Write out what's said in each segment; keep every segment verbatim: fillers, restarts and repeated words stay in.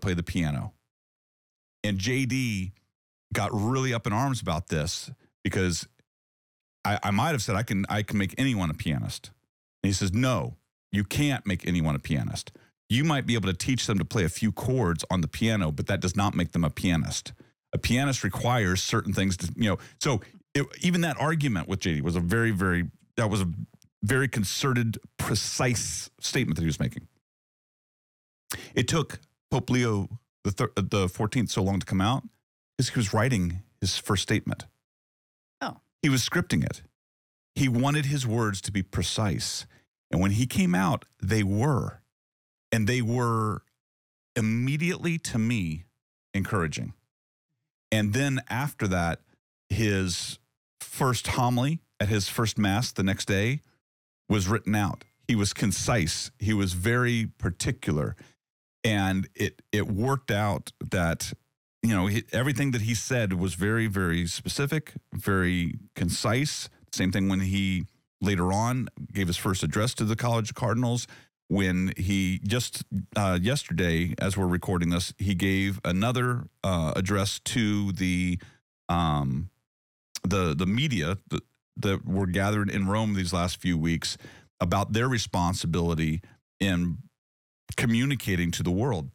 play the piano. And J D got really up in arms about this because I, I might have said I can I can make anyone a pianist. And he says, no, you can't make anyone a pianist. You might be able to teach them to play a few chords on the piano, but that does not make them a pianist. A pianist requires certain things to, you know. So it, even that argument with J D was a very, very, that was a very concerted, precise statement that he was making. It took Pope Leo the thir- the fourteenth so long to come out because he was writing his first statement. Oh. He was scripting it. He wanted his words to be precise. And when he came out, they were. And they were immediately, to me, encouraging. And then after that, his first homily at his first mass the next day was written out. He was concise. He was very particular. And it it worked out that, you know, he, everything that he said was very, very specific, very concise. Same thing when he later on gave his first address to the College of Cardinals. When he just uh, yesterday, as we're recording this, he gave another uh, address to the um, the the media that, that were gathered in Rome these last few weeks about their responsibility in communicating to the world.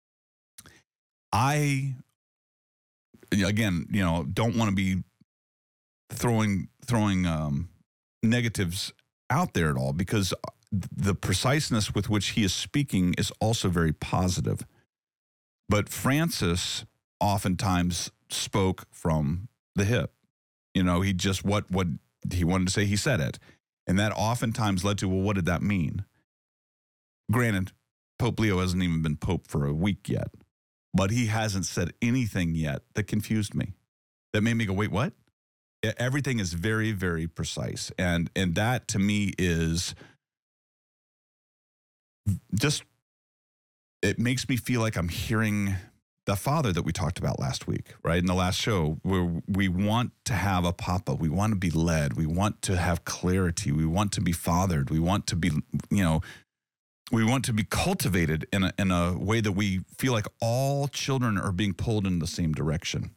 I, again, you know, don't want to be throwing throwing um, negatives out there at all, because the preciseness with which he is speaking is also very positive. But Francis oftentimes spoke from the hip. You know, he just, what, what he wanted to say, he said it. And that oftentimes led to, well, what did that mean? Granted, Pope Leo hasn't even been Pope for a week yet, but he hasn't said anything yet that confused me, that made me go, wait, what? Everything is very, very precise. And, and that to me is just, it makes me feel like I'm hearing the Father that we talked about last week, right? In the last show, where we want to have a papa. We want to be led. We want to have clarity. We want to be fathered. We want to be, you know, we want to be cultivated in a, in a way that we feel like all children are being pulled in the same direction.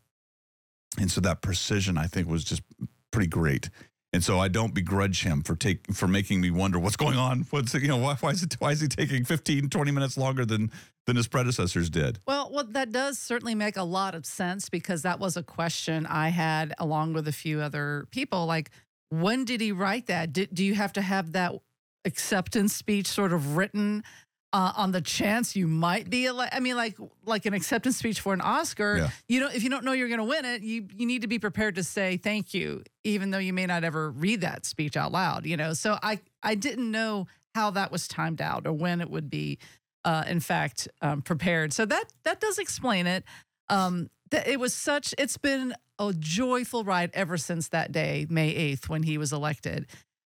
And so that precision, I think, was just pretty great. And so I don't begrudge him for take for making me wonder what's going on. What's, you know, why, why is it why is he taking fifteen, twenty minutes longer than than his predecessors did? Well, well, that does certainly make a lot of sense, because that was a question I had along with a few other people. Like, when did he write that? Did, do you have to have that acceptance speech sort of written Uh, on the chance you might be elected? I mean, like like an acceptance speech for an Oscar. Yeah. You know, if you don't know you're going to win it, you you need to be prepared to say thank you, even though you may not ever read that speech out loud. You know, so I I didn't know how that was timed out or when it would be, uh, in fact, um, prepared. So that that does explain it. Um, that it was such. It's been a joyful ride ever since that day, May eighth, when he was elected.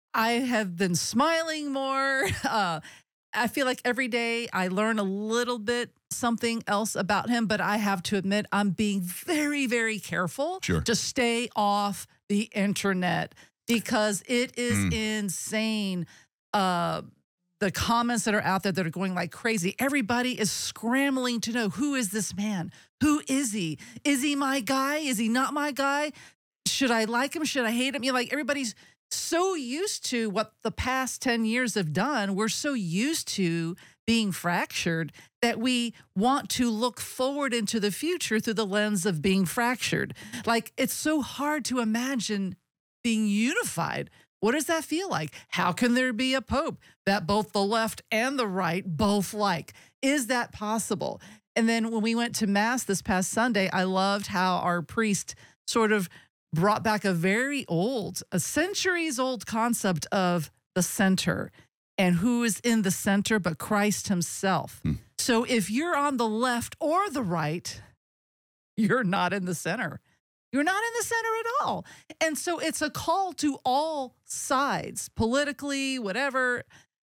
I have been smiling more. Uh, I feel like every day I learn a little bit something else about him, but I have to admit I'm being very, very careful Sure. to stay off the internet, because it is Mm. insane. Uh, the comments that are out there that are going like crazy. Everybody is scrambling to know, who is this man? Who is he? Is he my guy? Is he not my guy? Should I like him? Should I hate him? You know, like, everybody's so used to what the past ten years have done. We're so used to being fractured that we want to look forward into the future through the lens of being fractured. Like, it's so hard to imagine being unified. What does that feel like? How can there be a pope that both the left and the right both like? Is that possible? And then when we went to Mass this past Sunday, I loved how our priest sort of brought back a very old, a centuries old concept of the center, and who is in the center but Christ himself. Hmm. So if you're on the left or the right, you're not in the center. You're not in the center at all. And so it's a call to all sides, politically, whatever.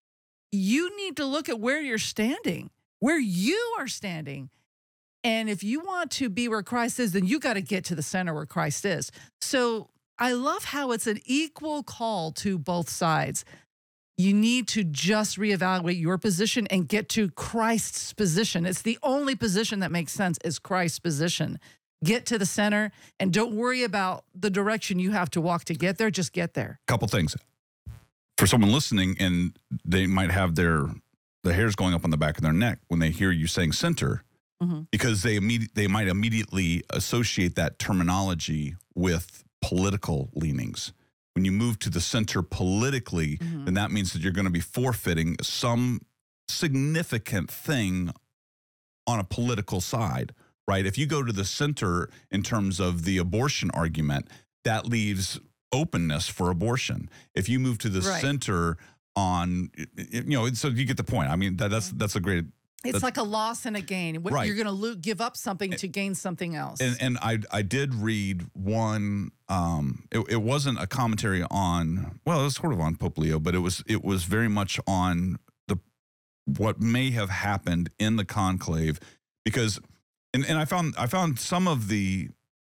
You need to look at where you're standing, where you are standing. And if you want to be where Christ is, then you got to get to the center where Christ is. So I love how it's an equal call to both sides. You need to just reevaluate your position and get to Christ's position. It's the only position that makes sense is Christ's position. Get to the center and don't worry about the direction you have to walk to get there. Just get there. Couple things. For someone listening, and they might have their the hairs going up on the back of their neck when they hear you saying center, mm-hmm. because they immediate, they might immediately associate that terminology with political leanings. When you move to the center politically, mm-hmm. then that means that you're going to be forfeiting some significant thing on a political side, right? If you go to the center in terms of the abortion argument, that leaves openness for abortion. If you move to the right. center on, you know, so you get the point. I mean, that, that's that's a great. It's like a loss and a gain. Right. You're going to give up something to gain something else. And, and I I did read one. Um, it, it wasn't a commentary on. Well, it was sort of on Pope Leo, but it was it was very much on the what may have happened in the conclave, because, and, and I found I found some of the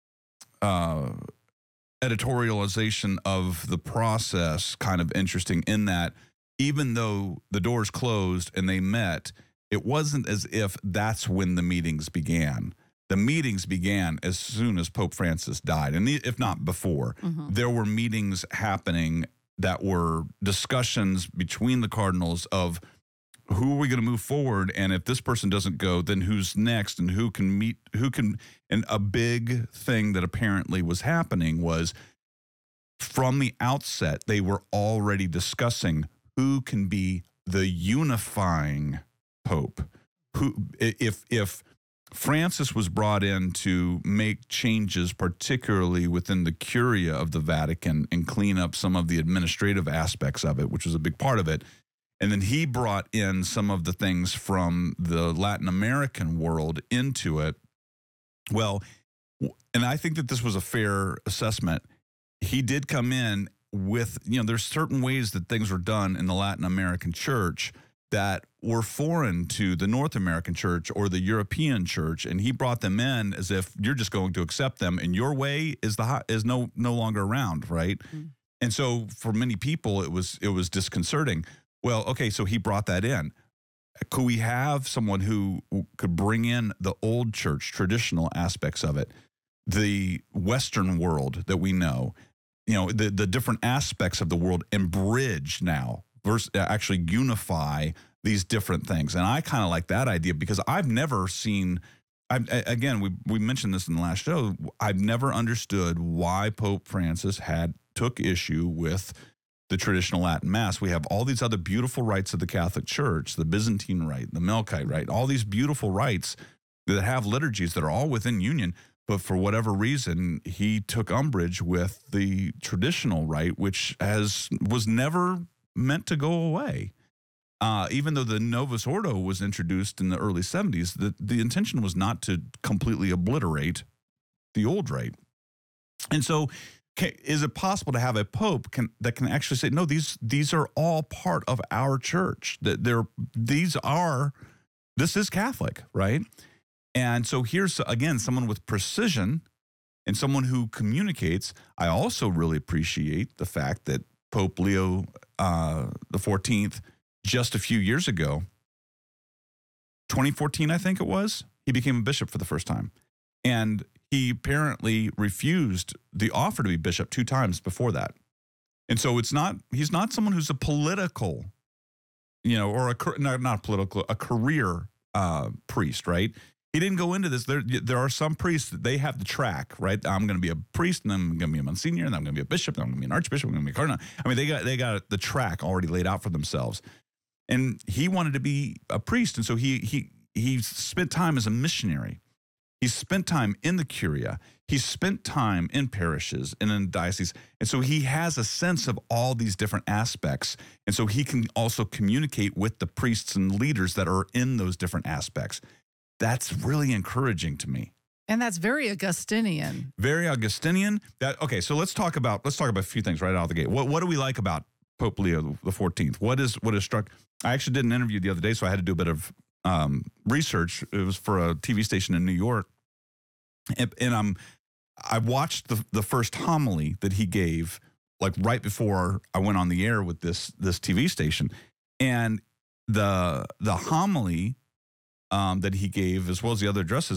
uh, editorialization of the process kind of interesting in that even though the doors closed and they met, it wasn't as if that's when the meetings began. The meetings began as soon as Pope Francis died, and if not before. Mm-hmm. There were meetings happening that were discussions between the cardinals of who are we going to move forward, and if this person doesn't go, then who's next, and who can meet, who can. And a big thing that apparently was happening was from the outset, they were already discussing who can be the unifying Pope. Who, if if Francis was brought in to make changes, particularly within the Curia of the Vatican, and clean up some of the administrative aspects of it, which was a big part of it, and then he brought in some of the things from the Latin American world into it. Well, and I think that this was a fair assessment. He did come in with, you know, there's certain ways that things were done in the Latin American church that were foreign to the North American church or the European church, and he brought them in as if you're just going to accept them, and your way is the is no no longer around, right? Mm. And so for many people, it was it was disconcerting. Well, okay, so he brought that in. Could we have someone who could bring in the old church, traditional aspects of it, the Western world that we know, you know, the the different aspects of the world, and bridge now? Versus actually unify these different things. And I kind of like that idea because I've never seen, I, again, we we mentioned this in the last show, I've never understood why Pope Francis had took issue with the traditional Latin Mass. We have all these other beautiful rites of the Catholic Church, the Byzantine rite, the Melkite rite, all these beautiful rites that have liturgies that are all within union. But for whatever reason, he took umbrage with the traditional rite, which has was never meant to go away. Uh, even though the Novus Ordo was introduced in the early seventies, the, the intention was not to completely obliterate the old rite. And so can, is it possible to have a pope can, that can actually say, no, these these are all part of our church, that they're these are this is Catholic, right? And so here's, again, someone with precision and someone who communicates. I also really appreciate the fact that Pope Leo uh, the fourteenth, just a few years ago, twenty fourteen, I think it was, he became a bishop for the first time. And he apparently refused the offer to be bishop two times before that. And so it's not, he's not someone who's a political, you know, or a, not, not political, a career uh, priest, right? He didn't go into this. There, there are some priests that they have the track, right? I'm going to be a priest, and I'm going to be a Monsignor, and I'm going to be a bishop, and I'm going to be an archbishop, I'm going to be a cardinal. I mean, they got they got the track already laid out for themselves. And he wanted to be a priest, and so he he he spent time as a missionary. He spent time in the Curia. He spent time in parishes and in dioceses. And so he has a sense of all these different aspects. And so he can also communicate with the priests and leaders that are in those different aspects. That's really encouraging to me. And that's very Augustinian. Very Augustinian. That okay, so let's talk about let's talk about a few things right out of the gate. What what do we like about Pope Leo the fourteenth? What is what is struck? I actually did an interview the other day, so I had to do a bit of um, research. It was for a T V station in New York. And, and I'm I watched the the first homily that he gave like right before I went on the air with this this T V station, and the the homily um, that he gave, as well as the other addresses,